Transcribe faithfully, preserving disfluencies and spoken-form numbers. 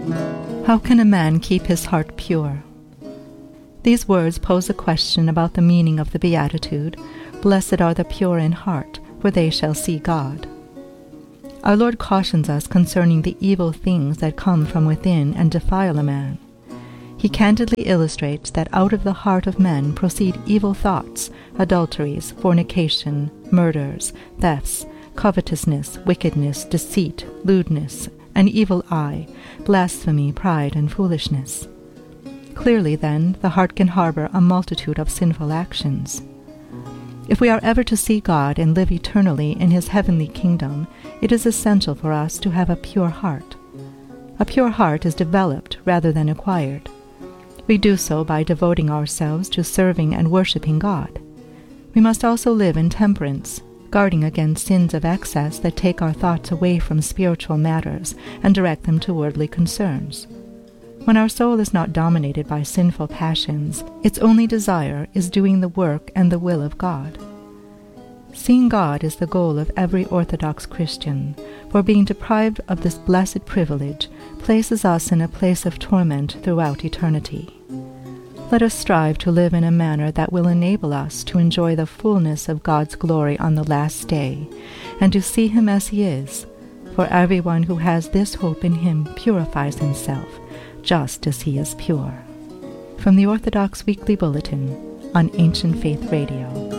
How can a man keep his heart pure? These words pose a question about the meaning of the Beatitude, "Blessed are the pure in heart, for they shall see God." Our Lord cautions us concerning the evil things that come from within and defile a man. He candidly illustrates that out of the heart of men proceed evil thoughts, adulteries, fornication, murders, thefts, covetousness, wickedness, deceit, lewdness, an evil eye, blasphemy, pride, and foolishness. Clearly, then, the heart can harbor a multitude of sinful actions. If we are ever to see God and live eternally in His heavenly kingdom, it is essential for us to have a pure heart. A pure heart is developed rather than acquired. We do so by devoting ourselves to serving and worshiping God. We must also live in temperance, guarding against sins of excess that take our thoughts away from spiritual matters and direct them to worldly concerns. When our soul is not dominated by sinful passions, its only desire is doing the work and the will of God. Seeing God is the goal of every Orthodox Christian, for being deprived of this blessed privilege places us in a place of torment throughout eternity. Let us strive to live in a manner that will enable us to enjoy the fullness of God's glory on the last day, and to see Him as He is, for everyone who has this hope in Him purifies himself, just as He is pure. From the Orthodox Weekly Bulletin on Ancient Faith Radio.